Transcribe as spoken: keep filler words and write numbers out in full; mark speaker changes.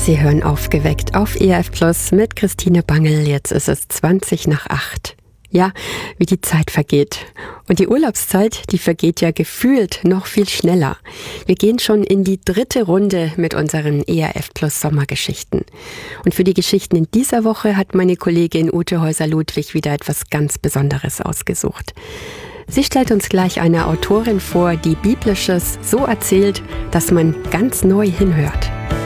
Speaker 1: Sie hören Aufgeweckt auf E R F Plus mit Christine Bangel. Jetzt ist es zwanzig nach acht. Ja, wie die Zeit vergeht. Und die Urlaubszeit, die vergeht ja gefühlt noch viel schneller. Wir gehen schon in die dritte Runde mit unseren E R F Plus Sommergeschichten. Und für die Geschichten in dieser Woche hat meine Kollegin Ute Häuser-Ludwig wieder etwas ganz Besonderes ausgesucht. Sie stellt uns gleich eine Autorin vor, die Biblisches so erzählt, dass man ganz neu hinhört.